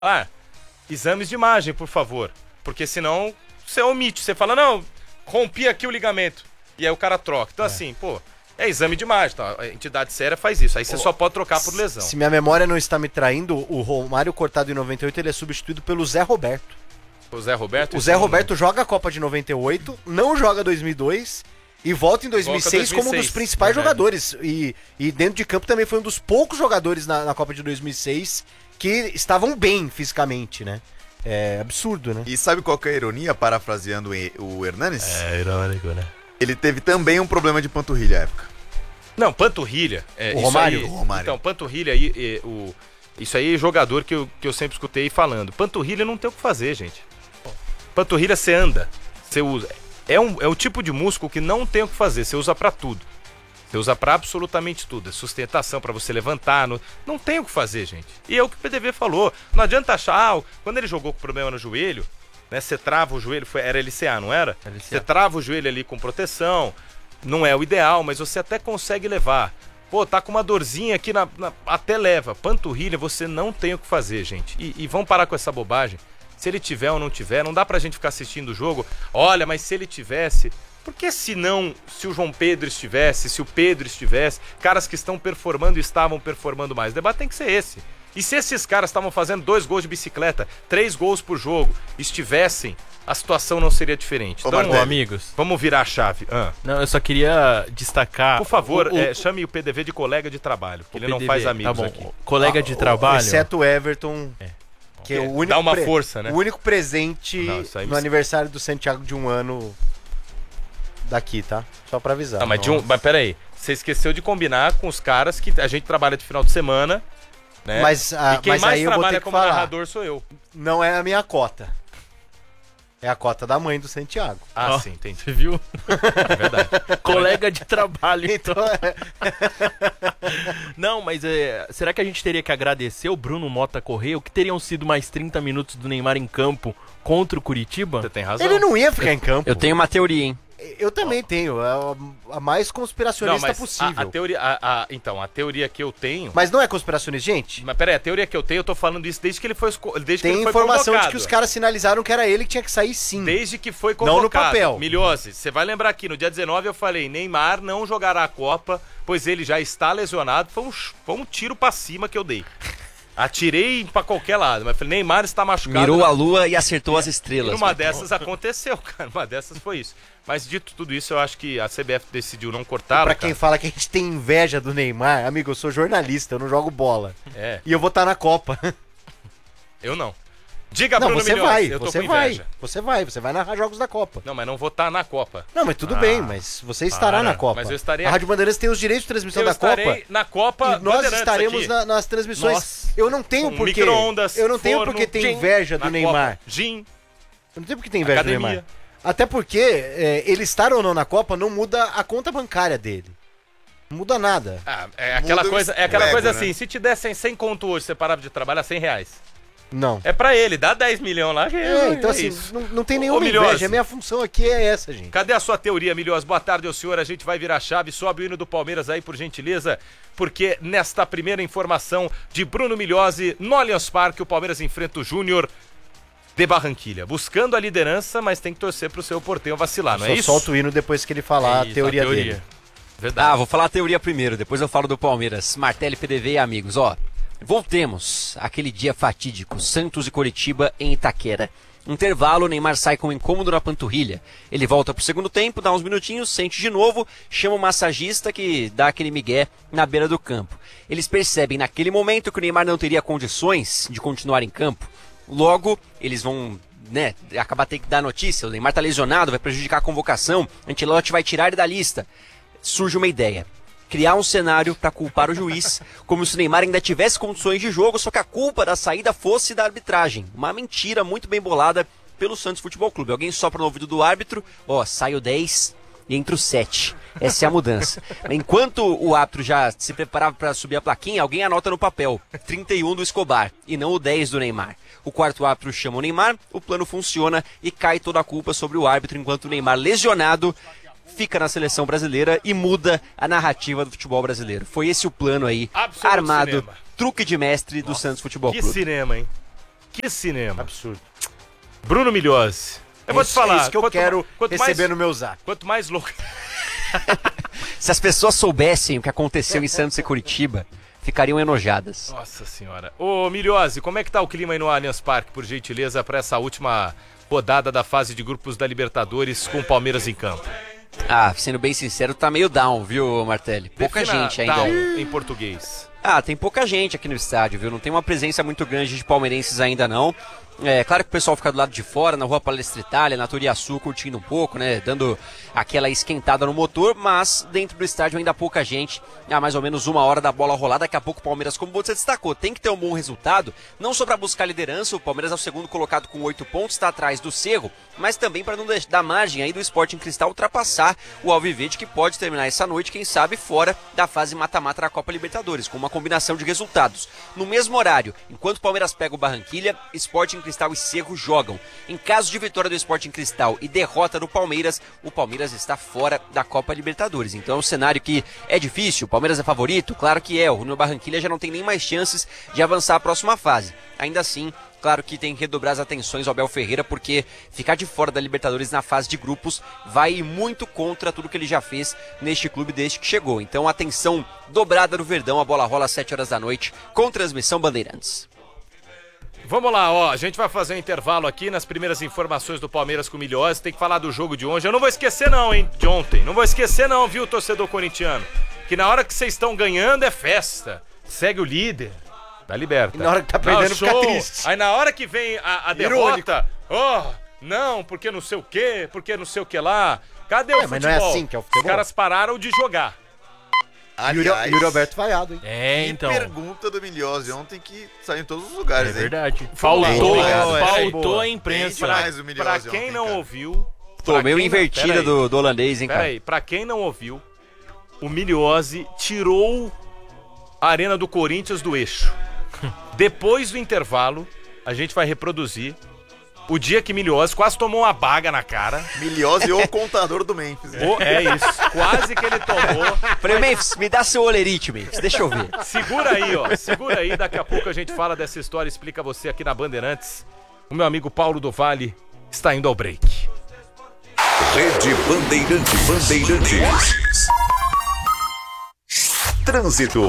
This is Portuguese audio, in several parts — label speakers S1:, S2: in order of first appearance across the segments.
S1: Exames de imagem, por favor. Porque senão você omite. Você fala, não, rompi aqui o ligamento. E aí o cara troca. Então assim, é exame de imagem. Tá? A entidade séria faz isso. Aí você só pode trocar por lesão.
S2: Se minha memória não está me traindo, o Romário cortado em 98, ele é substituído pelo Zé Roberto.
S1: O Zé Roberto?
S2: O Zé Roberto joga a Copa de 98, não joga 2002 e volta em 2006 como um dos principais jogadores. E dentro de campo também foi um dos poucos jogadores na Copa de 2006 que estavam bem fisicamente, né? É absurdo, né?
S3: E sabe qual que é a ironia, parafraseando o Hernanes?
S4: É irônico, né?
S3: Ele teve também um problema de panturrilha à época.
S1: Não, panturrilha.
S2: O Romário?
S3: O Romário.
S1: Então, panturrilha aí, isso aí é jogador que eu sempre escutei falando. Panturrilha não tem o que fazer, gente. Panturrilha você anda, você usa. É o tipo de músculo que não tem o que fazer, você usa pra tudo. Você usa pra absolutamente tudo. É sustentação, pra você levantar. Não tem o que fazer, gente. E é o que o PDV falou. Não adianta achar, quando ele jogou com problema no joelho, né? Você trava o joelho, era LCA, não era? LCA. Você trava o joelho ali com proteção. Não é o ideal, mas você até consegue levar. Pô, tá com uma dorzinha aqui, até leva. Panturrilha, você não tem o que fazer, gente. E vamos parar com essa bobagem. Se ele tiver ou não tiver, não dá pra gente ficar assistindo o jogo. Olha, mas se ele tivesse... Por que se o João Pedro estivesse, se o Pedro estivesse, caras que estão performando e estavam performando mais? O debate tem que ser esse. E se esses caras estavam fazendo 2 gols de bicicleta, 3 gols por jogo, estivessem, a situação não seria diferente.
S4: Então, amigos,
S1: vamos virar a chave.
S4: Não, eu só queria destacar...
S1: Por favor, chame o PDV de colega de trabalho, que ele não faz amigos aqui.
S4: Colega de trabalho...
S2: Exceto o Everton... Que é o único
S1: dá uma força, né?
S2: O único presente no aniversário do Santiago de 1 ano daqui, tá? Só pra avisar.
S1: Não, mas peraí, você esqueceu de combinar com os caras que a gente trabalha de final de semana, né?
S2: Mas,
S1: e quem
S2: mas
S1: mais
S2: aí eu vou
S1: trabalha
S2: ter que
S1: como narrador sou eu.
S2: Não é a minha cota. É a cota da mãe do Santiago.
S1: Sim, entendi.
S4: Você viu?
S1: É verdade.
S4: Colega de trabalho,
S2: então.
S4: Não, mas será que a gente teria que agradecer o Bruno Mota Correia? O que teriam sido mais 30 minutos do Neymar em campo contra o Curitiba?
S1: Você tem razão.
S2: Ele não ia ficar em campo.
S5: Eu tenho uma teoria, hein?
S2: Eu também tenho, a mais conspiracionista possível.
S1: A teoria que eu tenho...
S2: Mas não é conspiracionista, gente?
S1: Mas peraí, a teoria que eu tenho, eu tô falando isso desde que ele foi
S2: Tem informação de que os caras sinalizaram que era ele que tinha que sair sim.
S1: Desde que foi convocado.
S2: Não no papel.
S1: Milhose, você vai lembrar aqui, no dia 19 eu falei, Neymar não jogará a Copa, pois ele já está lesionado. Foi um tiro pra cima que eu dei. Atirei pra qualquer lado, mas falei, Neymar está machucado.
S5: Mirou a lua e acertou as estrelas.
S1: E uma dessas aconteceu, cara. Uma dessas foi isso. Mas dito tudo isso, eu acho que a CBF decidiu não cortá-lo.
S2: Pra quem fala que a gente tem inveja do Neymar, amigo, eu sou jornalista, eu não jogo bola. E eu vou estar na Copa.
S1: Eu não. Diga, Bruno Milhões, eu tô com inveja.
S2: Você vai narrar jogos da Copa.
S1: Não, mas não vou estar na Copa.
S2: Não, mas tudo bem, mas você estará na Copa.
S1: Mas eu estarei.
S2: A Rádio Bandeirantes tem os direitos de transmissão da Copa.
S1: Eu estarei na Copa.
S2: E nós estaremos nas transmissões. Eu não tenho porquê. Eu não tenho porque ter inveja do Neymar.
S1: Eu
S2: não tenho porque ter inveja do Neymar. Até porque ele estar ou não na Copa não muda a conta bancária dele. Não muda nada.
S1: É aquela coisa assim, né? Se te dessem 100 conto hoje, você parava de trabalhar, R$100.
S2: Não.
S1: É pra ele, dá 10 milhões lá.
S2: Então assim, não tem nenhuma inveja. A minha função aqui é essa, gente.
S1: Cadê a sua teoria, Milhões? Boa tarde ao senhor. A gente vai virar a chave. Sobe o hino do Palmeiras aí, por gentileza. Porque nesta primeira informação de Bruno Milhose, no Allianz Parque, o Palmeiras enfrenta o Júnior de Barranquilha. Buscando a liderança, mas tem que torcer pro seu Porteiro vacilar, não é isso?
S2: Só solta o hino depois que ele falar a teoria dele.
S5: Verdade. Vou falar a teoria primeiro, depois eu falo do Palmeiras. Martelli, PDV e amigos, voltemos àquele dia fatídico, Santos e Coritiba em Itaquera. Intervalo, Neymar sai com um incômodo na panturrilha. Ele volta pro segundo tempo, dá uns minutinhos, sente de novo, chama o massagista que dá aquele migué na beira do campo. Eles percebem naquele momento que o Neymar não teria condições de continuar em campo. Logo, eles vão, acabar tendo que dar notícia. O Neymar tá lesionado, vai prejudicar a convocação. Ancelotti vai tirar ele da lista. Surge uma ideia. Criar um cenário para culpar o juiz, como se o Neymar ainda tivesse condições de jogo, só que a culpa da saída fosse da arbitragem. Uma mentira muito bem bolada pelo Santos Futebol Clube. Alguém sopra no ouvido do árbitro, sai o 10 e entra o 7. Essa é a mudança. Enquanto o árbitro já se preparava para subir a plaquinha, alguém anota no papel 31 do Escobar e não o 10 do Neymar. O quarto árbitro chama o Neymar, o plano funciona e cai toda a culpa sobre o árbitro, enquanto o Neymar, lesionado, fica na seleção brasileira e muda a narrativa do futebol brasileiro. Foi esse o plano aí, armado, truque de mestre do Santos Futebol Clube.
S1: Que cinema, hein? Que cinema.
S2: Absurdo.
S1: Bruno Milhose. Eu vou te falar.
S2: É isso que eu quero receber no meu zap.
S1: Quanto mais louco...
S5: Se as pessoas soubessem o que aconteceu em Santos e Curitiba, ficariam enojadas.
S1: Nossa senhora. Ô, Milhose, como é que tá o clima aí no Allianz Parque, por gentileza, pra essa última rodada da fase de grupos da Libertadores com o Palmeiras em campo?
S5: Ah, sendo bem sincero, tá meio down, viu, Martelli? Pouca
S1: Defina
S5: gente ainda.
S1: down em português.
S5: Ah, tem pouca gente aqui no estádio, viu? Não tem uma presença muito grande de palmeirenses ainda não. É claro que o pessoal fica do lado de fora, na Rua Palestra Itália, na Turiaçu, curtindo um pouco, né? Dando aquela esquentada no motor, mas dentro do estádio ainda pouca gente. Há mais ou menos 1 hora da bola rolar. Daqui a pouco o Palmeiras, como você destacou, tem que ter um bom resultado, não só para buscar a liderança. O Palmeiras é o segundo colocado com 8 pontos, está atrás do Cerro, mas também para não dar margem aí do Sporting Cristal ultrapassar o Alviverde, que pode terminar essa noite, quem sabe, fora da fase mata-mata da Copa Libertadores, com uma combinação de resultados. No mesmo horário, enquanto o Palmeiras pega o Barranquilla, Sporting Cristal e Cerro jogam. Em caso de vitória do Sporting Cristal e derrota do Palmeiras, o Palmeiras está fora da Copa Libertadores. Então é um cenário que é difícil, o Palmeiras é favorito? Claro que é, o Junior Barranquilla já não tem nem mais chances de avançar à próxima fase. Ainda assim, claro que tem que redobrar as atenções ao Abel Ferreira, porque ficar de fora da Libertadores na fase de grupos vai ir muito contra tudo que ele já fez neste clube desde que chegou. Então, atenção dobrada no Verdão, a bola rola às 7 horas da noite, com transmissão Bandeirantes.
S1: Vamos lá, ó, a gente vai fazer um intervalo aqui nas primeiras informações do Palmeiras com o Milhose, tem que falar do jogo de hoje. Eu não vou esquecer não, hein, de ontem. Não vou esquecer não, viu, torcedor corintiano? Que na hora que vocês estão ganhando é festa. Segue o líder. Da Liberta.
S2: E na hora que tá perdendo, fica triste.
S1: Aí na hora que vem a derrota, não, porque não sei o quê, porque não sei o que lá. Cadê o futebol?
S2: Mas não é assim que é o futebol.
S1: Os caras pararam de jogar.
S3: Aliás,
S2: Yuri Alberto vaiado, hein?
S4: É,
S3: que
S4: então.
S3: pergunta do Milhose ontem que saiu em todos os lugares,
S4: É
S3: hein?
S4: verdade.
S1: Faltou
S4: Faltou a imprensa.
S3: Demais o Milhose
S1: Pra
S3: ontem,
S1: quem não
S3: cara.
S1: ouviu...
S5: Tô meio invertida do holandês, hein, cara?
S1: Peraí, pra quem não ouviu, o Milhose tirou a Arena do Corinthians do eixo. Depois do intervalo, a gente vai reproduzir o dia que Milhose quase tomou uma baga na cara.
S3: Milhose ou o contador do Memphis.
S1: É isso, quase que ele tomou.
S5: Falei, Memphis, me dá seu olerite, Memphis, deixa eu ver.
S1: Segura aí, ó, segura aí, daqui a pouco a gente fala dessa história, explica você aqui na Bandeirantes. O meu amigo Paulo do Vale está indo ao break.
S6: Rede Bandeirantes. Trânsito.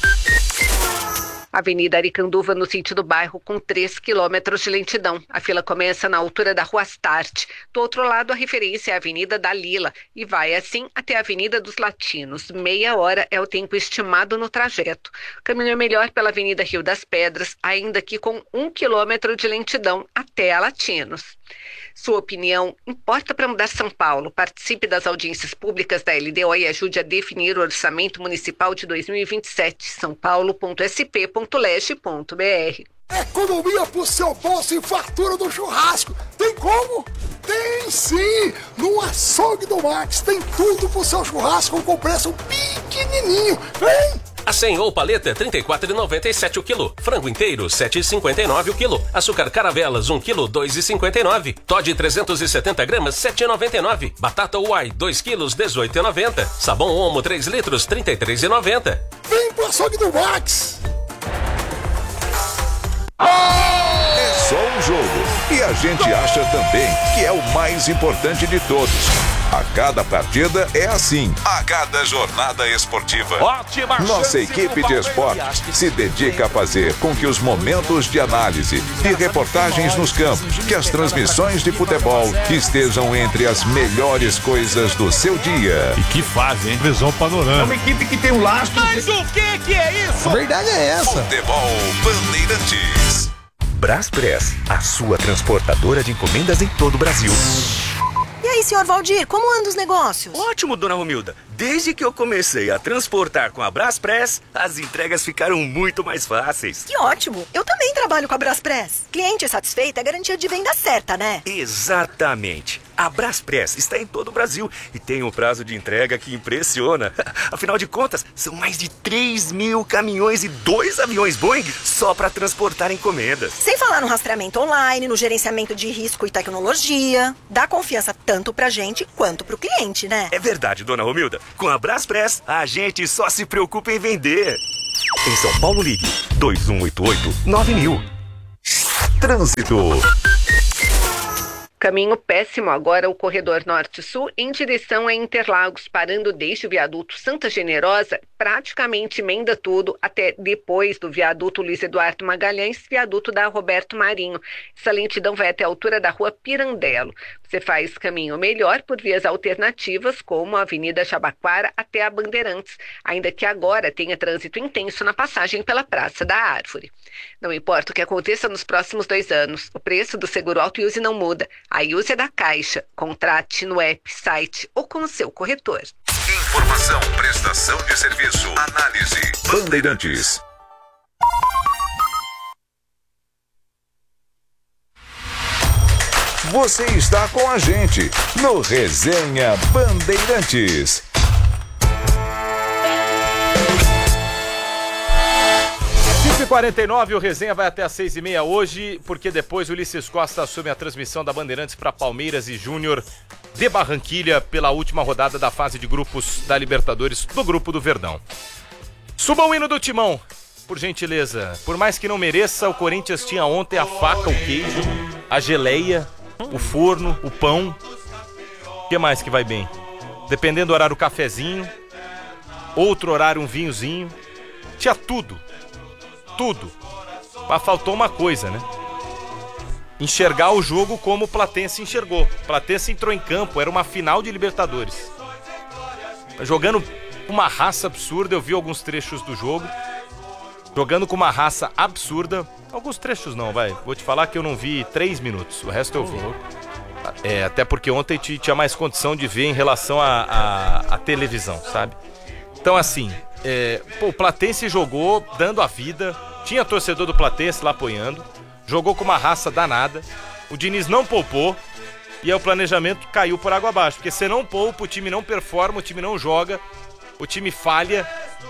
S7: Avenida Aricanduva, no sentido do bairro, com 3 quilômetros de lentidão. A fila começa na altura da Rua Start. Do outro lado, a referência é a Avenida Dalila e vai assim até a Avenida dos Latinos. Meia hora é o tempo estimado no trajeto. Caminho é melhor pela Avenida Rio das Pedras, ainda que com 1 quilômetro de lentidão até a Latinos. Sua opinião importa para mudar São Paulo. Participe das audiências públicas da LDO e ajude a definir o orçamento municipal de 2027. sãopaulo.sp.leste.br.
S8: Economia pro seu bolso e fartura do churrasco. Tem como? Tem sim! No açougue do Max tem tudo pro seu churrasco com preço pequenininho. Vem!
S9: A 100 ou paleta, R$ 34,97 o quilo. Frango inteiro, R$ 7,59 o quilo. Açúcar caravelas, 1 quilo, R$ 2,59. Toddy 370 gramas, R$ 7,99. Batata Uai, 2 quilos, R$ 18,90. Sabão Omo, 3 litros, R$ 33,90.
S8: Vem pro açougue do Max!
S6: É só um jogo. E a gente acha também que é o mais importante de todos. A cada partida é assim. A cada jornada esportiva. Nossa equipe de esportes se dedica a fazer com que os momentos de análise e reportagens nos campos, que as transmissões de futebol estejam entre as melhores coisas do seu dia.
S10: E que fase, hein? Visão panorâmica.
S8: É uma equipe que tem um lastro.
S1: Mas o que é isso?
S8: A verdade é essa.
S6: Futebol Bandeirantes.
S11: Braspress, a sua transportadora de encomendas em todo o Brasil.
S12: E aí, senhor Valdir, como andam os negócios?
S11: Ótimo, dona Romilda. Desde que eu comecei a transportar com a Braspress, as entregas ficaram muito mais fáceis.
S12: Que ótimo! Eu também trabalho com a Braspress. Cliente satisfeito é garantia de venda certa, né?
S11: Exatamente. A Braspress está em todo o Brasil e tem um prazo de entrega que impressiona. Afinal de contas, são mais de 3.000 caminhões e 2 aviões Boeing só para transportar encomendas.
S12: Sem falar no rastreamento online, no gerenciamento de risco e tecnologia. Dá confiança tanto pra gente quanto pro cliente, né?
S11: É verdade, dona Romilda. Com a Braspress, a gente só se preocupa em vender. Em São Paulo, ligue 2188-9000.
S6: Trânsito.
S7: Caminho péssimo agora o corredor norte-sul em direção a Interlagos, parando desde o viaduto Santa Generosa, praticamente emenda tudo até depois do viaduto Luiz Eduardo Magalhães, viaduto da Roberto Marinho. Essa lentidão vai até a altura da rua Pirandello. Você faz caminho melhor por vias alternativas, como a Avenida Jabaquara até a Bandeirantes, ainda que agora tenha trânsito intenso na passagem pela Praça da Árvore. Não importa o que aconteça nos próximos 2 anos, o preço do seguro auto e use não muda. A IUSE é da Caixa. Contrate no app, site ou com o seu corretor.
S6: Informação, prestação de serviço, análise. Bandeirantes. Você está com a gente no Resenha Bandeirantes.
S1: E 49, o Resenha vai até às 6h30 hoje, porque depois o Ulisses Costa assume a transmissão da Bandeirantes para Palmeiras e Júnior de Barranquilha pela última rodada da fase de grupos da Libertadores do Grupo do Verdão. Suba o hino do Timão, por gentileza. Por mais que não mereça, o Corinthians tinha ontem a faca, o queijo, a geleia, o forno, o pão. O que mais que vai bem? Dependendo do horário, o cafezinho. Outro horário, um vinhozinho. Tinha tudo. Tudo. Mas faltou uma coisa, né? Enxergar o jogo como o Platense enxergou. O Platense entrou em campo, era uma final de Libertadores. Jogando com uma raça absurda, eu vi alguns trechos do jogo. Jogando com uma raça absurda. Alguns trechos não, vai. Vou te falar que eu não vi 3 minutos, o resto eu vi. Até porque ontem tinha mais condição de ver em relação à televisão, sabe? Então assim... o Platense jogou dando a vida, tinha torcedor do Platense lá apoiando, jogou com uma raça danada, o Diniz não poupou e aí o planejamento caiu por água abaixo, porque você não poupa, o time não performa, o time não joga, o time falha,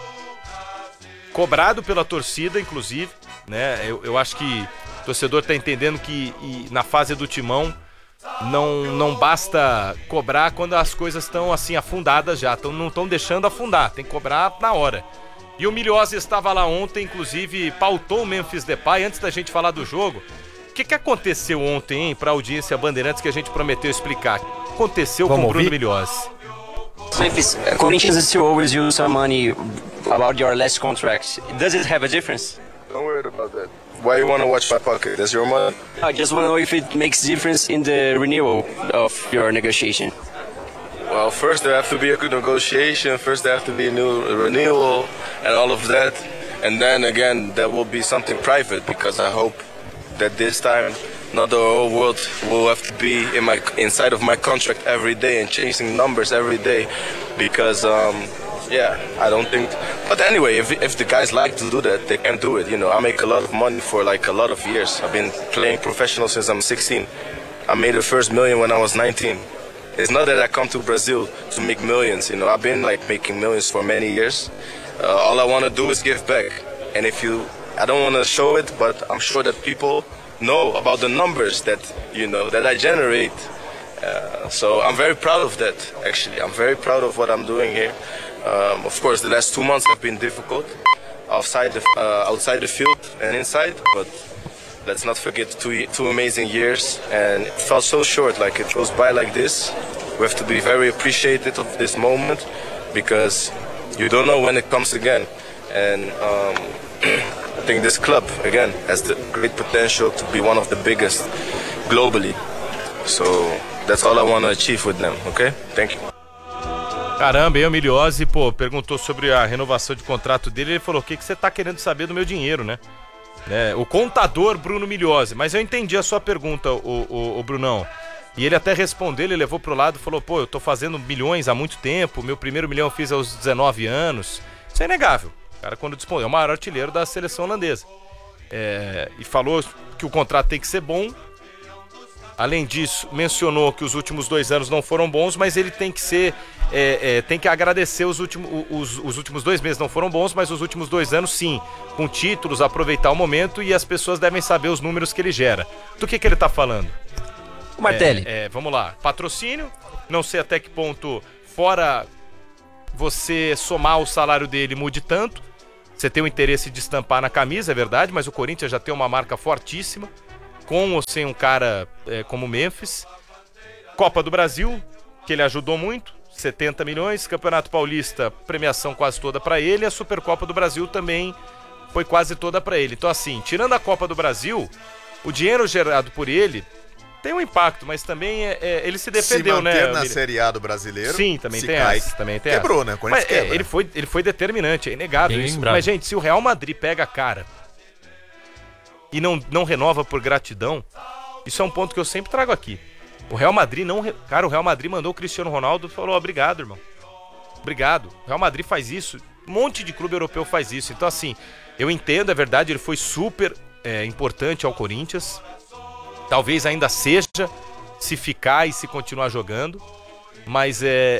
S1: cobrado pela torcida inclusive, né? Eu acho que o torcedor tá entendendo que na fase do Timão não basta cobrar quando as coisas estão assim afundadas já, não estão deixando afundar, tem que cobrar na hora. E o Milhose estava lá ontem, inclusive pautou o Memphis Depay antes da gente falar do jogo. O que aconteceu ontem, hein, pra audiência Bandeirantes que a gente prometeu explicar? O que aconteceu com o Bruno Milhose?
S13: Memphis, Corinthians still always use some money about your last contract. Does it have a difference?
S14: Don't worry about that. Why you want to watch my pocket? That's your money?
S13: I just want to know if it makes difference in the renewal of your negotiation.
S14: Well, first there have to be a good negotiation. First there have to be a new renewal and all of that. And then again, there will be something private because I hope that this time not the whole world will have to be inside of my contract every day and chasing numbers every day because yeah, I don't think. But anyway, if the guys like to do that, they can do it. You know, I make a lot of money for like a lot of years. I've been playing professional since I'm 16. I made the first million when I was 19. It's not that I come to Brazil to make millions. You know, I've been like making millions for many years. All I want to do is give back. And I don't want to show it, but I'm sure that people know about the numbers that that I generate. So I'm very proud of that. Actually, I'm very proud of what I'm doing here. Of course, the last 2 months have been difficult, outside the field and inside. But let's not forget 2 amazing years, and it felt so short. Like it goes by like this. We have to be very appreciative of this moment because you don't know when it comes again. And I think this club again has the great potential to be one of the biggest globally. So that's all I want to achieve with them. Okay? Thank you.
S1: Caramba, e o Milhose, perguntou sobre a renovação de contrato dele, ele falou, o que você tá querendo saber do meu dinheiro, né? O contador Bruno Milhose, mas eu entendi a sua pergunta, o Brunão. E ele até respondeu, ele levou pro lado e falou, eu tô fazendo milhões há muito tempo, meu primeiro milhão eu fiz aos 19 anos. Isso é inegável. O cara, quando dispõe, é o maior artilheiro da seleção holandesa. E falou que o contrato tem que ser bom. Além disso, mencionou que os últimos 2 anos não foram bons, mas ele tem que ser... tem que agradecer os últimos 2 meses não foram bons, mas os últimos 2 anos sim, com títulos, aproveitar o momento, e as pessoas devem saber os números que ele gera. Do que ele tá falando?
S5: O Martelli.
S1: Vamos lá, patrocínio, não sei até que ponto, fora você somar o salário dele, mude tanto. Você tem o interesse de estampar na camisa, é verdade, mas o Corinthians já tem uma marca fortíssima. com ou sem um cara como Memphis. Copa do Brasil, que ele ajudou muito, 70 milhões. Campeonato Paulista, premiação quase toda pra ele. A Supercopa do Brasil também foi quase toda pra ele. Então assim, tirando a Copa do Brasil, o dinheiro gerado por ele tem um impacto, mas também ele se defendeu,
S3: se manter
S1: né?
S3: na Série A do Brasileiro.
S1: Sim, também
S3: se
S1: tem
S3: cai,
S1: essa. Também tem
S3: quebrou,
S1: essa.
S3: né? Quando quebra.
S1: Ele foi determinante, é inegável isso. Mas, gente, se o Real Madrid pega a cara e não renova por gratidão, isso é um ponto que eu sempre trago aqui. O Real Madrid não... Cara, o Real Madrid mandou o Cristiano Ronaldo e falou, obrigado, irmão. Obrigado. O Real Madrid faz isso. Um monte de clube europeu faz isso. Então, assim, eu entendo, é verdade, ele foi super importante ao Corinthians. Talvez ainda seja, se ficar e se continuar jogando. Mas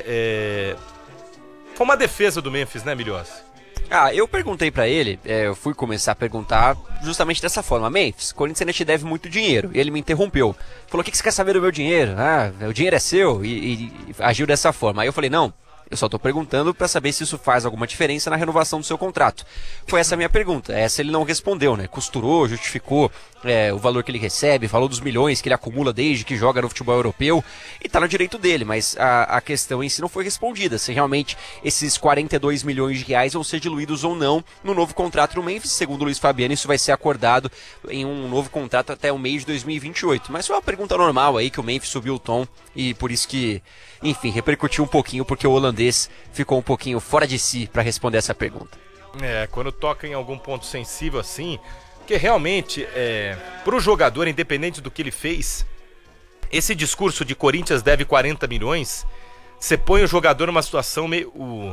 S1: foi uma defesa do Memphis, né, Milhós?
S5: Eu perguntei pra ele, eu fui começar a perguntar justamente dessa forma. Memphis, Corinthians ainda te deve muito dinheiro. E ele me interrompeu. Falou, o que você quer saber do meu dinheiro? O dinheiro é seu. E agiu dessa forma. Aí eu falei, não, eu só tô perguntando pra saber se isso faz alguma diferença na renovação do seu contrato. Foi essa a minha pergunta. Essa ele não respondeu, né? Costurou, justificou o valor que ele recebe, falou dos milhões que ele acumula desde que joga no futebol europeu. E tá no direito dele, mas a questão em si não foi respondida. Se realmente esses 42 milhões de reais vão ser diluídos ou não no novo contrato no Memphis. Segundo o Luiz Fabiano, isso vai ser acordado em um novo contrato até o mês de 2028. Mas foi uma pergunta normal aí, que o Memphis subiu o tom e por isso que, enfim, repercutiu um pouquinho, porque o holandês ficou um pouquinho fora de si para responder essa pergunta.
S1: Quando toca em algum ponto sensível assim, porque realmente, pro jogador, independente do que ele fez, esse discurso de Corinthians deve 40 milhões, você põe o jogador numa situação meio...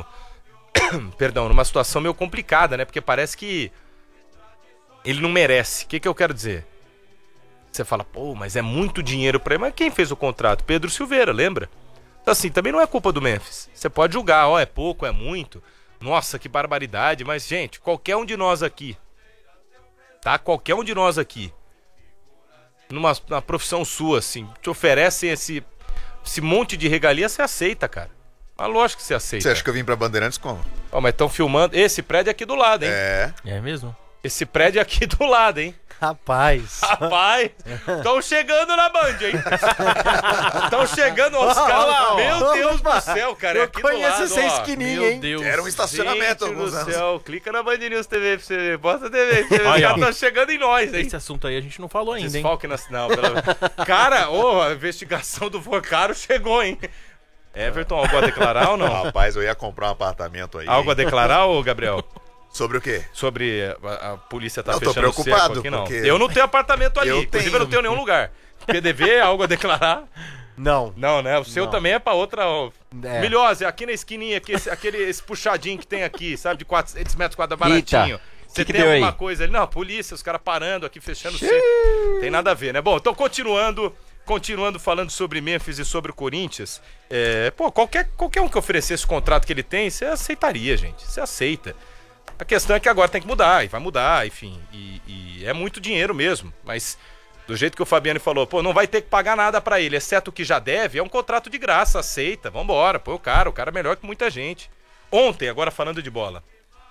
S1: numa situação meio complicada, né? Porque parece que ele não merece. O que eu quero dizer? Você fala, pô, mas é muito dinheiro pra ele. Mas quem fez o contrato? Pedro Silveira, lembra? Então assim, também não é culpa do Memphis. Você pode julgar, é pouco, é muito. Nossa, que barbaridade. Mas, gente, qualquer um de nós aqui, tá? Qualquer um de nós aqui, numa profissão sua, assim, te oferecem esse monte de regalia, você aceita, cara. Mas lógico que você aceita.
S3: Você acha que eu vim pra Bandeirantes como?
S1: Mas estão filmando. Esse prédio é aqui do lado, hein?
S4: É mesmo?
S1: Esse prédio é aqui do lado, hein?
S2: Rapaz,
S1: estão chegando na Band, hein? Estão chegando aos caras. Meu Deus do céu, cara.
S2: Eu
S1: aqui do lado,
S2: conheço essa esquininha, hein?
S4: Deus.
S3: Era um estacionamento alguns anos.
S1: Céu. Clica na Band News TV pra você ver. Bota a TV. Os caras estão chegando em nós, hein?
S4: Esse assunto aí a gente não falou ainda, hein?
S1: Desfalque não, cara, a investigação do Vocaro chegou, hein? Everton, algo a declarar ou não?
S3: Rapaz, eu ia comprar um apartamento aí.
S1: Algo a declarar, ô Gabriel?
S3: Sobre o quê?
S1: Sobre a polícia tá
S3: Eu tô
S1: fechando o cerco
S3: preocupado,
S1: aqui, não.
S3: porque...
S1: Eu não tenho apartamento ali,
S3: Eu
S1: inclusive
S3: tenho.
S1: eu não tenho nenhum lugar. PDV, algo a declarar?
S2: Não.
S1: Não, né? O seu
S2: Não.
S1: também é pra outra... Milhose, aqui na esquininha, aqui, esse puxadinho que tem aqui, sabe? De 400 metros quadrados baratinho. Você
S5: que
S1: tem
S5: deu
S1: alguma
S5: aí?
S1: coisa ali? Não, a polícia, os caras parando aqui, fechando o cerco. Tem nada a ver, né? Bom, então continuando falando sobre Memphis e sobre o Corinthians, qualquer um que oferecesse o contrato que ele tem, você aceitaria, gente. Você aceita. A questão é que agora tem que mudar, e vai mudar, enfim. E é muito dinheiro mesmo. Mas, do jeito que o Fabiano falou, não vai ter que pagar nada pra ele, exceto o que já deve, é um contrato de graça, aceita, vambora, põe o cara é melhor que muita gente. Ontem, agora falando de bola,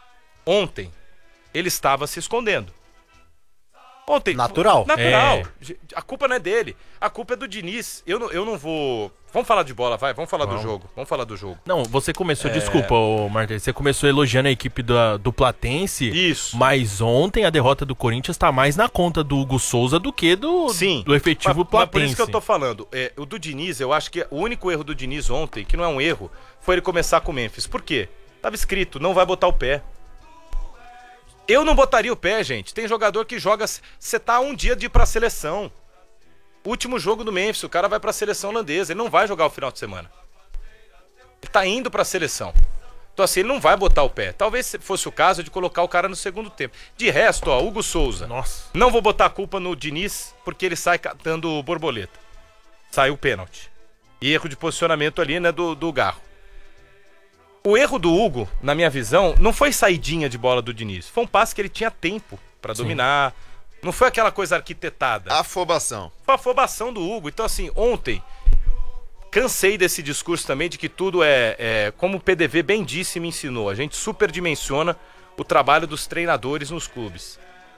S1: ele estava se escondendo. Natural. A culpa não é dele. A culpa é do Diniz. Eu não vou... Vamos falar de bola, vai. Vamos falar do jogo.
S4: Não, você começou... Desculpa, Martins. Você começou elogiando a equipe do Platense.
S1: Isso.
S4: Mas ontem a derrota do Corinthians tá mais na conta do Hugo Souza do que do efetivo Platense.
S1: Mas por isso que eu tô falando. O do Diniz, eu acho que o único erro do Diniz ontem, que não é um erro, foi ele começar com o Memphis. Por quê? Tava escrito, não vai botar o pé. Eu não botaria o pé, gente. Tem jogador que joga... Você tá um dia de ir pra seleção. Último jogo do Memphis, o cara vai pra seleção holandesa. Ele não vai jogar o final de semana. Ele tá indo pra seleção. Então assim, ele não vai botar o pé. Talvez fosse o caso de colocar o cara no segundo tempo. De resto, Hugo Souza.
S4: Nossa.
S1: Não vou botar a culpa no Diniz, porque ele sai catando borboleta. Saiu o pênalti. E erro de posicionamento ali, né, do Garro. O erro do Hugo, na minha visão, não foi saidinha de bola do Diniz. Foi um passe que ele tinha tempo pra dominar. Não foi aquela coisa arquitetada.
S3: Afobação.
S1: Foi a afobação do Hugo. Então, assim, ontem, cansei desse discurso também de que tudo como o PDV bem disse e me ensinou. A gente superdimensiona o trabalho dos treinadores nos clubes.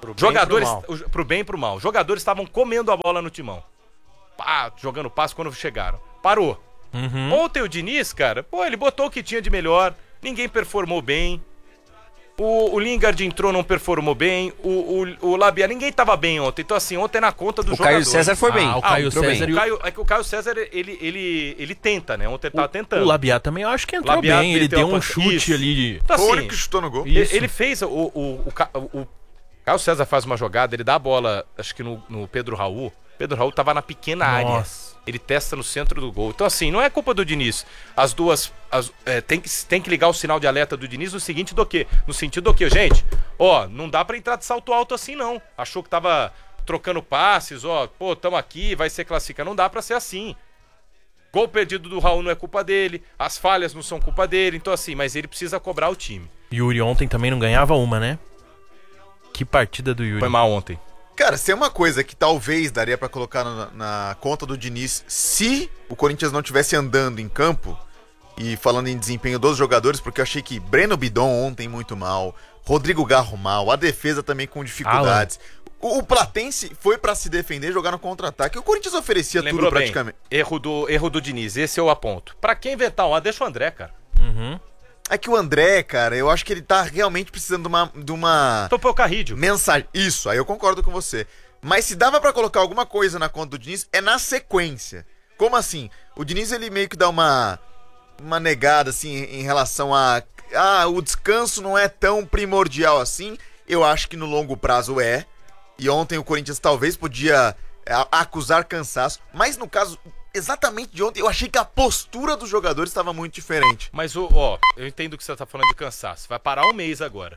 S1: Jogadores, pro bem e pro mal. Jogadores estavam comendo a bola no timão. Pá, jogando passe quando chegaram. Parou. Ontem o Diniz, cara, ele botou o que tinha de melhor. Ninguém performou bem. O Lingard entrou, não performou bem. O Labia, ninguém tava bem ontem. Então, assim, ontem na conta do jogador.
S5: O Caio César foi bem.
S4: O Caio César
S1: o Caio César, ele tenta, né? Ontem ele tava tentando.
S4: O Labia também eu acho que entrou bem. Ele deu um chute ali.
S1: Então, assim,
S3: o único que chutou no gol.
S1: Ele fez o Caio César faz uma jogada, ele dá a bola, acho que no Pedro Raul. Pedro Raul tava na pequena área. Ele testa no centro do gol. Então, assim, não é culpa do Diniz. As duas. Tem que ligar o sinal de alerta do Diniz no sentido do quê, gente? Não dá pra entrar de salto alto assim, não. Achou que tava trocando passes, tamo aqui, vai ser classificado. Não dá pra ser assim. Gol perdido do Raul não é culpa dele. As falhas não são culpa dele. Então, assim, mas ele precisa cobrar o time.
S4: Yuri ontem também não ganhava uma, né? Que partida do Yuri.
S1: Foi mal ontem.
S3: Cara, se é uma coisa que talvez daria pra colocar na conta do Diniz, se o Corinthians não tivesse andando em campo, e falando em desempenho dos jogadores, porque eu achei que Breno Bidon ontem muito mal, Rodrigo Garro mal, a defesa também com dificuldades. O Platense foi pra se defender, jogar no contra-ataque. O Corinthians oferecia tudo praticamente.
S1: Erro do Diniz, esse eu aponto. Pra quem inventar deixa o André, cara.
S3: É que o André, cara, eu acho que ele tá realmente precisando de uma
S1: Topou Carrídio.
S3: mensagem. Isso, aí eu concordo com você. Mas se dava pra colocar alguma coisa na conta do Diniz, é na sequência. Como assim? O Diniz, ele meio que dá uma negada, assim, em relação a... o descanso não é tão primordial assim. Eu acho que no longo prazo é. E ontem o Corinthians talvez podia acusar cansaço. Mas no caso... exatamente de ontem, eu achei que a postura dos jogadores estava muito diferente.
S1: Mas, eu entendo que você tá falando de cansaço. Vai parar um mês agora.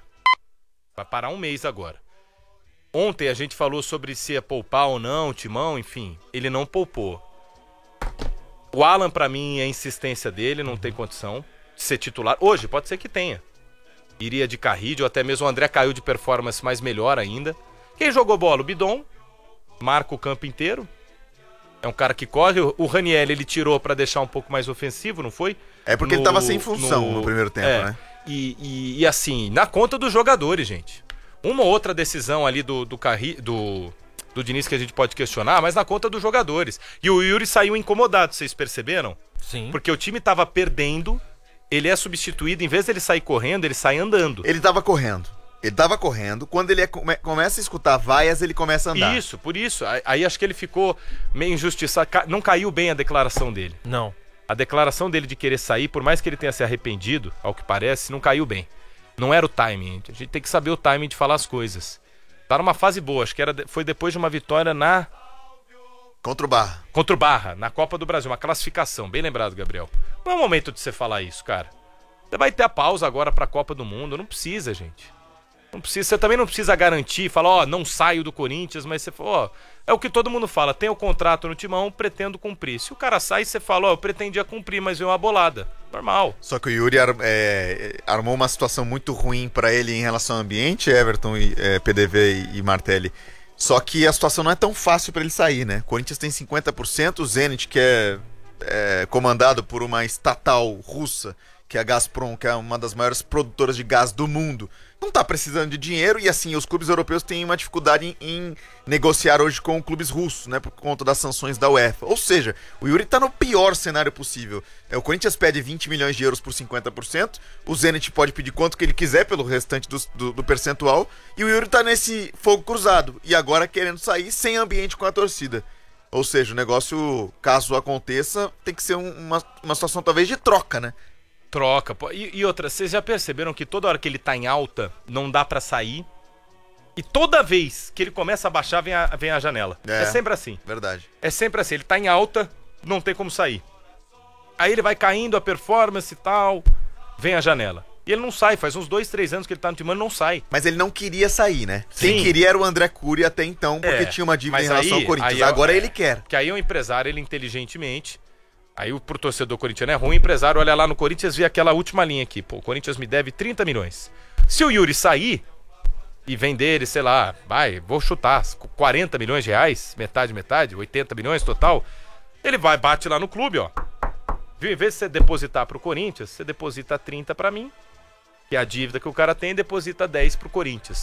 S1: Ontem a gente falou sobre se ia poupar ou não, o Timão, enfim. Ele não poupou. O Alan, pra mim, a insistência dele, não tem condição de ser titular. Hoje, pode ser que tenha. Iria de Carrídio, até mesmo o André caiu de performance, mas melhor ainda. Quem jogou bola? O Bidon. Marca o campo inteiro. É um cara que corre. O Raniel, ele tirou pra deixar um pouco mais ofensivo, não foi?
S3: É porque ele tava sem função no primeiro tempo, né?
S1: E assim, na conta dos jogadores, gente. Uma ou outra decisão ali do Diniz que a gente pode questionar, mas na conta dos jogadores. E o Yuri saiu incomodado, vocês perceberam?
S4: Sim.
S1: Porque o time tava perdendo, ele é substituído, em vez dele sair correndo, ele sai andando.
S3: Ele tava correndo. Quando ele começa a escutar vaias, ele começa a andar.
S1: Isso, por isso. Aí acho que ele ficou meio injustiçado. Não caiu bem a declaração dele.
S4: Não.
S1: A declaração dele de querer sair, por mais que ele tenha se arrependido, ao que parece, não caiu bem. Não era o timing. A gente tem que saber o timing de falar as coisas. Tá numa fase boa, acho que foi depois de uma vitória
S3: contra o
S1: Barra, na Copa do Brasil, uma classificação. Bem lembrado, Gabriel. Não é o momento de você falar isso, cara. Você vai ter a pausa agora pra Copa do Mundo. Não precisa, gente. Não precisa, você também não precisa garantir, falar, não saio do Corinthians, mas você fala, é o que todo mundo fala, tem o contrato no Timão, pretendo cumprir. Se o cara sai, você fala, eu pretendia cumprir, mas veio uma bolada. Normal.
S3: Só que o Yuri armou uma situação muito ruim pra ele em relação ao ambiente, Everton, PDV e Martelli. Só que a situação não é tão fácil pra ele sair, né? O Corinthians tem 50%, o Zenit, que é comandado por uma estatal russa, que é a Gazprom, que é uma das maiores produtoras de gás do mundo, não tá precisando de dinheiro e assim, os clubes europeus têm uma dificuldade em negociar hoje com clubes russos, né, por conta das sanções da UEFA. Ou seja, o Yuri tá no pior cenário possível. O Corinthians pede 20 milhões de euros por 50%, o Zenit pode pedir quanto que ele quiser pelo restante do percentual, e o Yuri tá nesse fogo cruzado, e agora querendo sair sem ambiente com a torcida. Ou seja, o negócio, caso aconteça, tem que ser uma situação talvez de troca, né?
S1: Troca. E outra, vocês já perceberam que toda hora que ele tá em alta, não dá pra sair? E toda vez que ele começa a baixar, vem a janela. É sempre assim.
S3: Verdade.
S1: É sempre assim. Ele tá em alta, não tem como sair. Aí ele vai caindo a performance e tal, vem a janela. E ele não sai, faz uns 2, 3 anos que ele tá no Timão e não sai.
S3: Mas ele não queria sair, né?
S1: Sim.
S3: Quem queria era o André Cury até então, porque tinha uma dívida em relação ao Corinthians. Agora ele quer.
S1: Que aí o empresário, ele inteligentemente... Aí pro torcedor corintiano é ruim, o empresário olha lá no Corinthians e vê aquela última linha aqui. Pô, o Corinthians me deve 30 milhões. Se o Yuri sair e vender ele, sei lá, vou chutar, 40 milhões de reais, metade, 80 milhões total, ele vai, bate lá no clube, ó. Viu? Em vez de você depositar pro Corinthians, você deposita 30 pra mim, que é a dívida que o cara tem, e deposita 10 pro Corinthians.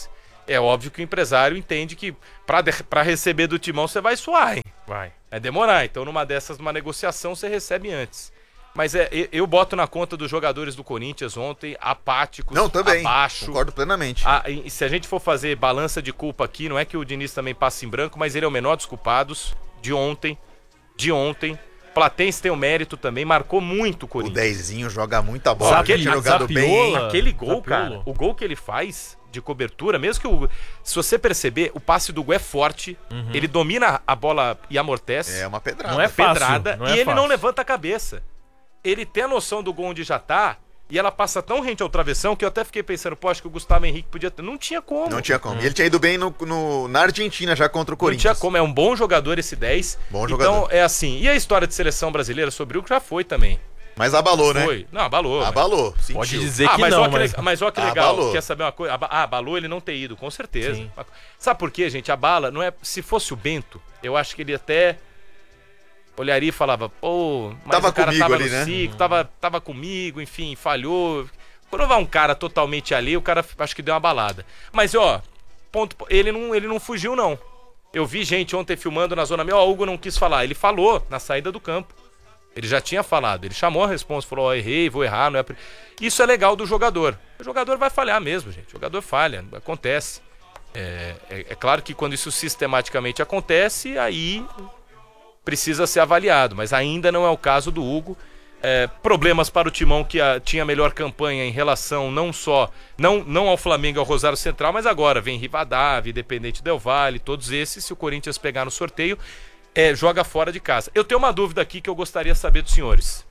S1: É óbvio que o empresário entende que pra receber do Timão você vai suar, hein?
S4: Vai.
S1: É demorar. Então, numa dessas, numa negociação, você recebe antes. Mas eu boto na conta dos jogadores do Corinthians ontem, apáticos,
S3: Não, também.
S1: abaixo.
S3: Concordo plenamente.
S1: E se a gente for fazer balança de culpa aqui, não é que o Diniz também passa em branco, mas ele é o menor dos culpados de ontem. Platense tem o mérito também, marcou muito o
S3: O
S1: Corinthians.
S3: Dezinho joga muita bola.
S1: Aquele,
S3: tinha jogado bem.
S1: aquele gol, cara, o gol que ele faz de cobertura, mesmo que se você perceber, o passe do Hugo é forte, ele domina a bola e amortece.
S3: É uma pedrada.
S4: Não é fácil,
S1: pedrada,
S4: não é
S1: e ele
S4: fácil.
S1: não levanta a cabeça. Ele tem a noção do gol onde já tá, e ela passa tão rente ao travessão que eu até fiquei pensando, pô, acho que o Gustavo Henrique podia ter. Não tinha como.
S3: Não tinha como. E ele tinha ido bem na Argentina já contra o
S1: Não
S3: Corinthians.
S1: tinha como, é um bom jogador esse 10.
S3: Bom
S1: então
S3: jogador.
S1: é assim, e a história de seleção brasileira sobre o Hugo já foi também.
S3: Mas abalou, né?
S1: Foi. Não, abalou.
S3: Abalou, sentiu.
S4: Pode dizer que
S1: mas
S4: não,
S1: mas olha que legal.
S3: Abalou.
S1: Quer saber uma coisa? Abalou ele não ter ido, com certeza.
S4: Sim.
S1: Sabe por quê, gente? A bala não é. Se fosse o Bento, eu acho que ele até olharia e falava, pô, mas
S3: Tava
S1: o cara
S3: comigo
S1: tava
S3: ali,
S1: no
S3: né?
S1: ciclo, tava comigo, enfim, falhou. Quando vai um cara totalmente ali, o cara acho que deu uma balada. Mas, ó, ele não fugiu, não. Eu vi gente ontem filmando na zona meio, ó, o Hugo não quis falar. Ele falou na saída do campo. Ele já tinha falado, ele chamou a responsa, falou, ó, errei, vou errar, não é... Isso é legal do jogador. O jogador vai falhar mesmo, gente. O jogador falha, acontece. É claro que quando isso sistematicamente acontece, aí precisa ser avaliado, mas ainda não é o caso do Hugo. Problemas para o Timão, que tinha a melhor campanha em relação não ao Flamengo e ao Rosário Central, mas agora vem Rivadavia, Independente Del Valle, todos esses, se o Corinthians pegar no sorteio, joga fora de casa. Eu tenho uma dúvida aqui que eu gostaria de saber dos senhores.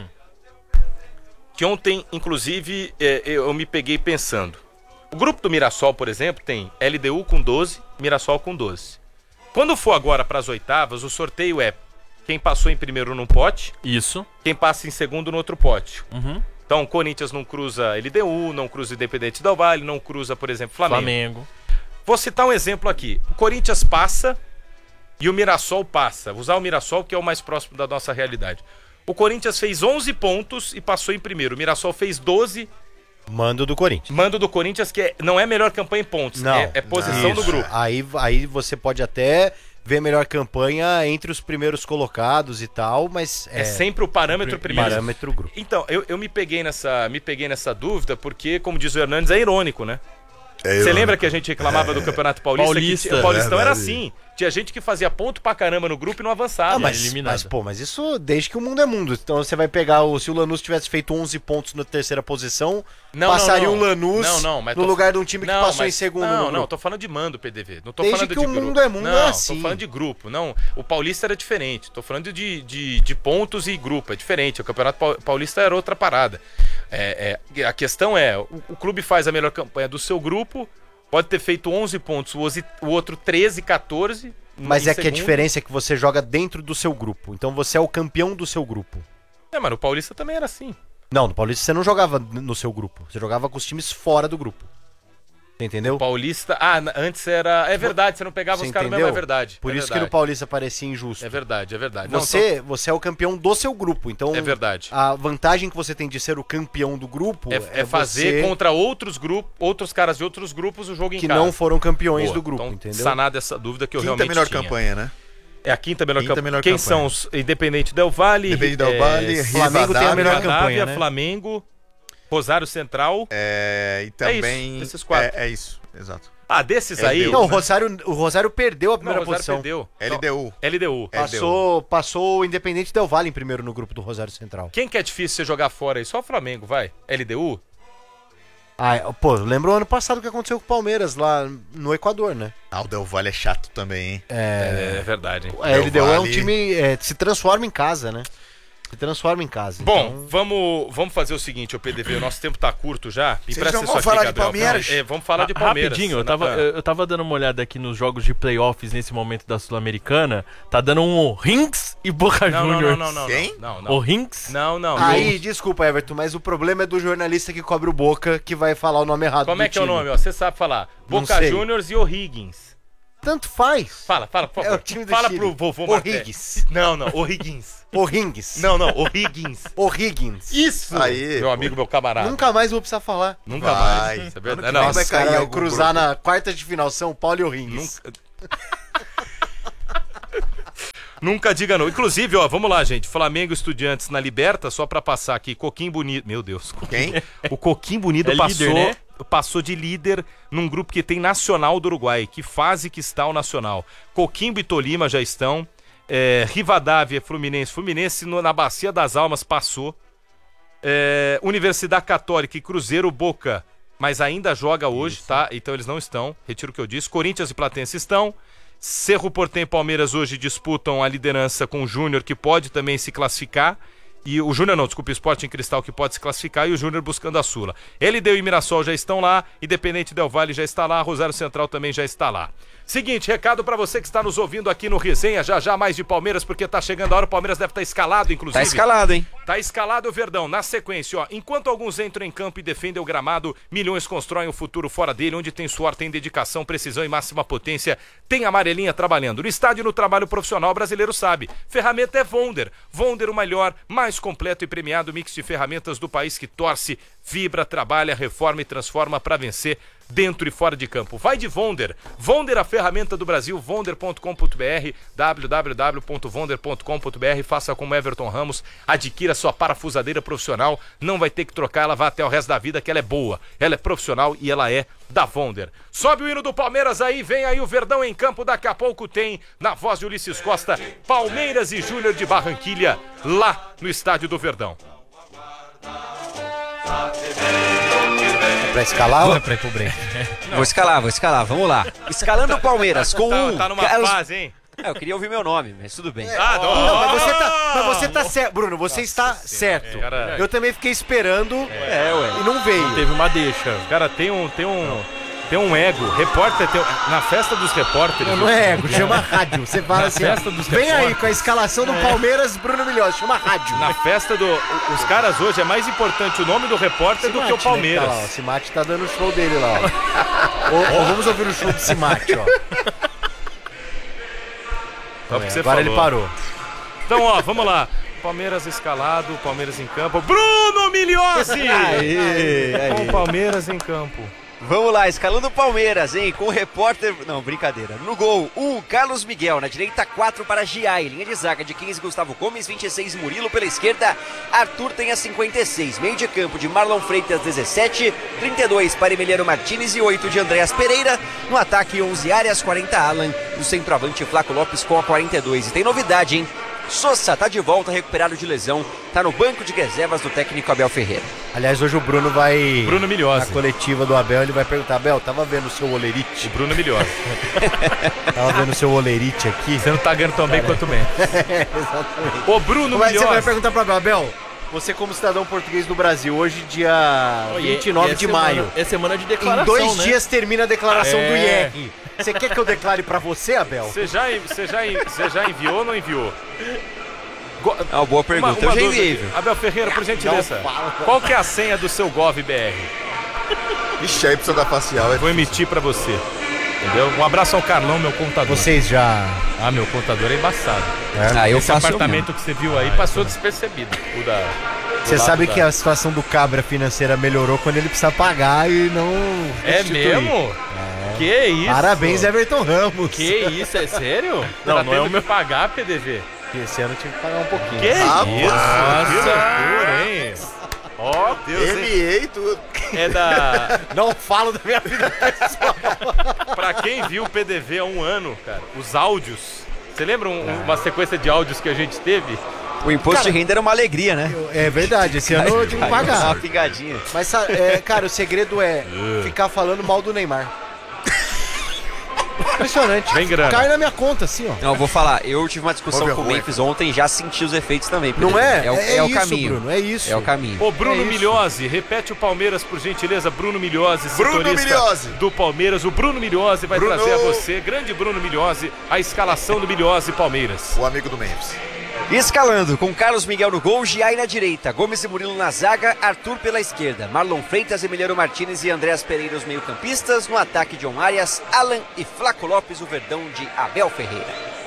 S1: Que ontem, inclusive, eu me peguei pensando. O grupo do Mirassol, por exemplo, tem LDU com 12, Mirassol com 12. Quando for agora para as oitavas, o sorteio é quem passou em primeiro num pote.
S4: Isso.
S1: Quem passa em segundo no outro pote. Então, o Corinthians não cruza LDU, não cruza Independente Del Valle, não cruza, por exemplo, Flamengo. Vou citar um exemplo aqui. O Corinthians passa e o Mirassol passa. Vou usar o Mirassol, que é o mais próximo da nossa realidade. O Corinthians fez 11 pontos e passou em primeiro. O Mirassol fez 12.
S2: Mando do Corinthians.
S1: Mando do Corinthians, que não é melhor campanha em pontos.
S2: Não,
S1: é posição do grupo.
S2: Aí você pode até ver a melhor campanha entre os primeiros colocados e tal, mas...
S1: É sempre o parâmetro primeiro.
S2: Parâmetro grupo.
S1: Então, eu me peguei nessa dúvida porque, como diz o Hernandes, é irônico, né? Você lembra que a gente reclamava do Campeonato Paulista? O Paulistão era assim. Tinha gente que fazia ponto pra caramba no grupo e não avançava.
S2: Mas isso desde que o mundo é mundo. Então você vai pegar se o Lanús tivesse feito 11 pontos na terceira posição, passaria o Lanús no lugar de um time que passou em segundo.
S1: Não, tô falando de mando, PDV. Não tô
S2: desde
S1: falando
S2: que
S1: de
S2: o
S1: grupo.
S2: mundo é mundo,
S1: não,
S2: é assim.
S1: tô falando de grupo. Não, o Paulista era diferente. Tô falando de pontos e grupo. É diferente. O Campeonato Paulista era outra parada. A questão é, o clube faz a melhor campanha do seu grupo, pode ter feito 11 pontos, o outro 13, 14...
S2: Mas que a diferença é que você joga dentro do seu grupo. Então você é o campeão do seu grupo.
S1: Mas no Paulista também era assim.
S2: Não, no Paulista você não jogava no seu grupo. Você jogava com os times fora do grupo. Entendeu?
S1: O Paulista... antes era... É verdade, você não pegava os caras mesmo, é verdade.
S2: Por isso que no Paulista parecia injusto.
S1: É verdade.
S2: Você é o campeão do seu grupo. Então,
S1: é verdade.
S2: A vantagem que você tem de ser o campeão do grupo
S1: é fazer contra outros caras de outros grupos o jogo em
S2: casa.
S1: Que
S2: não foram campeões do grupo,
S1: então,
S2: entendeu?
S1: Sanada essa dúvida que eu realmente
S3: melhor
S1: tinha.
S3: Campanha, né?
S1: É a quinta melhor campanha. Quem são os Independente Del Valle?
S3: Independente Del Valle,
S2: Flamengo tem a melhor campanha, né?
S1: Flamengo, Rosário Central.
S3: E também...
S1: isso, esses quatro.
S3: É isso, exato.
S1: Desses aí...
S2: Não, o Rosário perdeu a primeira posição.
S1: Perdeu.
S3: LDU.
S2: Passou o Independente Del Valle em primeiro no grupo do Rosário Central.
S1: Quem que é difícil você jogar fora aí? Só o Flamengo, vai. LDU?
S2: Lembra o ano passado o que aconteceu com o Palmeiras lá no Equador, né?
S3: O Del Valle é chato também, hein?
S1: É verdade, hein?
S2: A LDU é um time... se transforma em casa, né?
S1: Bom, vamos fazer o seguinte, PDV, o nosso tempo tá curto já.
S3: Vocês não vão falar de Palmeiras?
S1: Vamos falar de Palmeiras.
S4: Rapidinho, eu tava dando uma olhada aqui nos jogos de playoffs nesse momento da Sul-Americana. Tá dando um Rinks e Boca Juniors.
S1: Não.
S3: Quem?
S4: O Rinks?
S1: Não.
S2: Aí, desculpa, Everton, mas o problema é do jornalista que cobre o Boca, que vai falar o nome errado.
S1: Como é que é o nome? Você sabe falar. Boca Juniors e O'Higgins.
S2: Tanto faz.
S1: Fala, por favor.
S2: É o time do
S1: Fala
S2: Chile.
S1: pro vovô
S2: O'Higgins.
S1: Não, O'Higgins.
S2: O'Higgins.
S1: Não, O'Higgins.
S2: O'Higgins.
S1: Isso!
S3: Aí,
S1: meu amigo, meu camarada.
S2: Nunca mais vou precisar falar.
S1: Nunca
S3: vai.
S1: mais. Isso é verdade.
S3: Não,
S1: Não,
S3: vai cair
S2: Cara,
S3: algum
S2: cruzar
S3: grupo.
S2: na quarta de final São Paulo e O'Higgins.
S1: Nunca diga não. Inclusive, ó, vamos lá, gente. Flamengo e Estudiantes na Liberta, só pra passar aqui. Coquinho Bonito. Meu Deus.
S3: Quem?
S1: O Coquinho Bonito passou,
S4: líder, né?
S1: passou de líder num grupo que tem Nacional do Uruguai. Que fase que está o Nacional? Coquimbo e Tolima já estão. Rivadavia, Fluminense na Bacia das Almas passou. Universidade Católica e Cruzeiro, Boca, mas ainda joga hoje, tá? Então eles não estão, retiro o que eu disse. Corinthians e Platense estão. Cerro Porteño e Palmeiras hoje disputam a liderança com o Júnior, que pode também se classificar. E o Júnior não, desculpa, o Sporting Cristal, que pode se classificar, e o Júnior buscando a Sula. LDU e Mirassol já estão lá, Independente Del Valle já está lá, Rosário Central também já está lá. Seguinte, recado pra você que está nos ouvindo aqui no Resenha, já mais de Palmeiras, porque tá chegando a hora, o Palmeiras deve estar escalado, inclusive.
S5: Tá escalado, hein?
S1: Tá escalado o Verdão. Na sequência, ó, enquanto alguns entram em campo e defendem o gramado, milhões constroem o futuro fora dele, onde tem suor, tem dedicação, precisão e máxima potência, tem amarelinha trabalhando. No estádio, no trabalho profissional, brasileiro sabe. Ferramenta é Vonder. Vonder, o melhor, mais completo e premiado mix de ferramentas do país que torce, vibra, trabalha, reforma e transforma para vencer dentro e fora de campo. Vai de Vonder. Vonder, a ferramenta do Brasil, vonder.com.br, www.vonder.com.br. Faça como Everton Ramos, adquira sua parafusadeira profissional, não vai ter que trocar, ela vai até o resto da vida, que ela é boa, ela é profissional e ela é da Vonder. Sobe o hino do Palmeiras aí, vem aí o Verdão em campo, daqui a pouco tem, na voz de Ulisses Costa, Palmeiras e Júnior de Barranquilha, lá no estádio do Verdão.
S2: Pra escalar ou
S4: é pra ir pro break?
S5: Vou escalar, vamos lá. Escalando o Palmeiras com
S1: Tá numa fase, hein?
S5: Eu queria ouvir meu nome, mas tudo bem.
S2: Não, mas você tá certo, Bruno, você está certo.
S1: Cara.
S2: Eu também fiquei esperando e não veio.
S4: Teve uma deixa.
S1: Cara, tem um ego. Repórter na festa dos repórteres.
S2: Não é ego, chama rádio. Você fala assim, vem aí com a escalação do Palmeiras, Bruno Milhões, chama rádio.
S1: Na festa os caras hoje é mais importante o nome do repórter do que o Palmeiras.
S2: Né? Tá lá, o Cimate tá dando o show dele lá, ó. Vamos ouvir o show do Cimate, ó. Agora ele parou.
S1: Então, ó, vamos lá. Palmeiras escalado, Palmeiras em campo. Bruno Milhozzi! Com o Palmeiras em campo.
S5: Vamos lá, escalando o Palmeiras, hein? Com o repórter... Não, brincadeira. No gol, 1, Carlos Miguel. Na direita, 4 para Giai. Linha de zaga de 15, Gustavo Gomes. 26, Murilo. Pela esquerda, Arthur tem a 56. Meio de campo de Marlon Freitas, 17. 32 para Emiliano Martínez e 8 de Andréas Pereira. No ataque, 11 Arias, 40 Alan. E o centroavante, Flaco Lopes, com a 42. E tem novidade, hein? Sosa tá de volta, recuperado de lesão. Tá no banco de reservas do técnico Abel Ferreira.
S2: Aliás, hoje o Bruno vai...
S1: Bruno Milhozzi.
S2: Na coletiva do Abel, ele vai perguntar: Abel, tava vendo o seu olerite?
S1: O Bruno Milhozzi.
S2: Tava vendo o seu olerite aqui?
S1: Você não tá ganhando tão bem quanto bem.
S2: Exatamente.
S1: O Bruno Milhozzi.
S2: Você vai perguntar pro Abel: você como cidadão português do Brasil, hoje dia 29 de maio.
S4: É semana de declaração,
S2: em 2 dias termina a declaração do IR. Você quer que eu declare pra você, Abel?
S1: Você já enviou ou não enviou?
S5: Boa pergunta. Eu já enviei.
S1: Abel Ferreira, por gentileza. Qual que é a senha do seu GovBR?
S3: Ixi, aí precisa da facial.
S1: Vou emitir pra você. Entendeu? Um abraço ao Carlão, meu contador.
S2: Vocês já...
S1: meu contador é embaçado.
S5: Eu
S1: Esse
S5: faço
S1: apartamento que você viu aí passou despercebido.
S2: Você sabe que a situação do Cabra financeira melhorou quando ele precisa pagar e não restituir.
S1: É mesmo? Que isso?
S2: Parabéns, Everton Ramos.
S1: Que isso, é sério?
S4: Não é o meu
S1: pagar, PDV.
S2: Esse ano tinha que pagar um pouquinho.
S1: Que isso? Que loucura, hein? Ó, Deus,
S3: NBA tudo.
S1: É da...
S2: Não falo da minha vida pessoal.
S1: Pra quem viu o PDV há um ano, cara, os áudios... Você lembra uma sequência de áudios que a gente teve?
S5: O imposto de renda era uma alegria, né?
S2: É verdade, esse ano eu tive que pagar.
S5: Uma pingadinha.
S2: Mas, cara, o segredo é ficar falando mal do Neymar. Impressionante.
S1: Vem grana.
S2: Cai na minha conta, assim, ó.
S5: Não, eu vou falar, eu tive uma discussão com o Memphis ontem e já senti os efeitos também.
S2: Não é?
S5: É o
S2: isso,
S5: caminho.
S2: Bruno, é isso.
S5: É o caminho.
S1: Ô, Bruno Milhozzi, repete o Palmeiras, por gentileza. Bruno Milhozzi,
S3: Milhozzi
S1: do Palmeiras. O Bruno Milhozzi vai trazer a você, grande Bruno Milhozzi, a escalação do Milhozzi Palmeiras.
S3: O amigo do Memphis.
S5: Escalando, com Carlos Miguel no gol, Giai na direita, Gomes e Murilo na zaga, Arthur pela esquerda, Marlon Freitas, Emiliano Martínez e Andréas Pereira os meio-campistas, no ataque John Arias, Alan e Flaco Lopes, o Verdão de Abel Ferreira.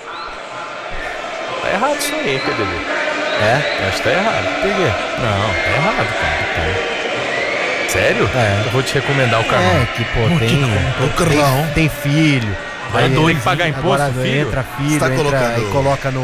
S1: Tá errado isso aí, hein, PDB?
S2: É?
S1: Acho que tá errado.
S2: Por quê?
S1: Não, tá errado, cara. Sério?
S2: É.
S1: Eu vou te recomendar o Carlão.
S2: É, que pô, tem filho.
S1: Vai doido pagar imposto,
S2: agora
S1: filho?
S2: Entra filho,
S3: Você tá
S2: entra
S3: colocando...
S2: e coloca no